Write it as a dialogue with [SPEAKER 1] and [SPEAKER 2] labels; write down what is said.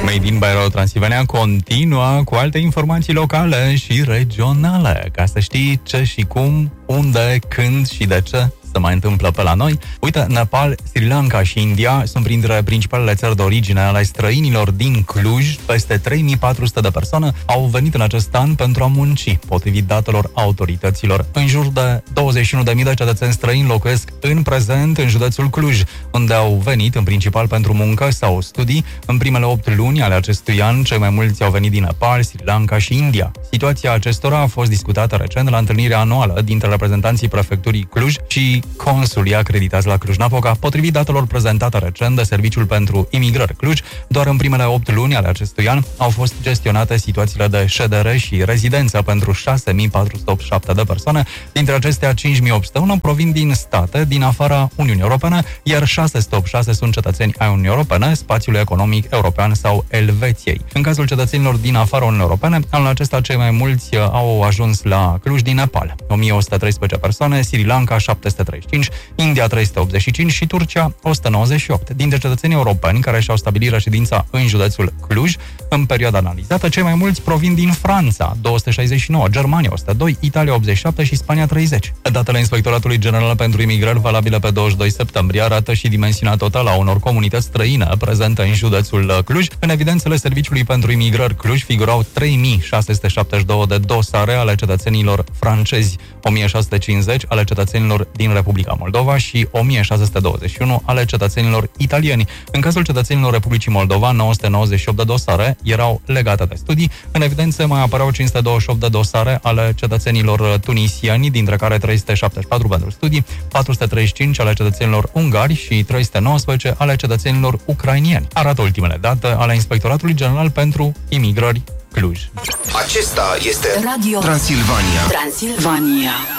[SPEAKER 1] Made in Bairro Transilvania continuă cu alte informații locale și regionale, ca să știi ce și cum, unde, când și de ce se mai întâmplă pe la noi. Uite, Nepal, Sri Lanka și India sunt printre principalele țări de origine ale străinilor din Cluj. Peste 3400 de persoane au venit în acest an pentru a munci, potrivit datelor autorităților. În jur de 21.000 de cetățeni străini locuiesc în prezent în județul Cluj, unde au venit în principal pentru muncă sau studii. În primele 8 luni ale acestui an, cei mai mulți au venit din Nepal, Sri Lanka și India. Situația acestora a fost discutată recent la întâlnirea anuală dintre reprezentanții prefecturii Cluj și consulii acreditați la Cluj-Napoca. Potrivit datelor prezentate recent de Serviciul pentru Imigrări Cluj, doar în primele 8 luni ale acestui an au fost gestionate situațiile de ședere și rezidență pentru 6.487 de persoane. Dintre acestea, 5.801 provin din state din afara Uniunii Europene, iar 686 sunt cetățeni ai Uniunii Europene, spațiului economic european sau Elveției. În cazul cetățenilor din afara Uniunii Europene, anul acesta cei mai mulți au ajuns la Cluj din Nepal, 1.113 persoane, Sri Lanka 735, India 385 și Turcia 198. Dintre cetățenii europeni care și-au stabilit reședința în județul Cluj, în perioada analizată, cei mai mulți provin din Franța, 269, Germania 102, Italia 87 și Spania 30. Datele Inspectoratului General pentru Imigrări valabile pe 22 septembrie arată și dimensiunea totală a unor comunități străine prezente în județul Cluj. În evidențele Serviciului pentru Imigrări Cluj figurau 3672 de dosare ale cetățenilor francezi, 1650 ale cetățenilor din Republica Moldova și 1621 ale cetățenilor italieni. În cazul cetățenilor Republicii Moldova, 998 de dosare erau legate de studii. În evidență mai apăreau 528 de dosare ale cetățenilor tunisieni, dintre care 374 pentru studii, 435 ale cetățenilor ungari și 319 ale cetățenilor ucrainieni. Arată ultimele date ale Inspectoratului General pentru Imigrări Cluj.
[SPEAKER 2] Acesta este Radio Transilvania.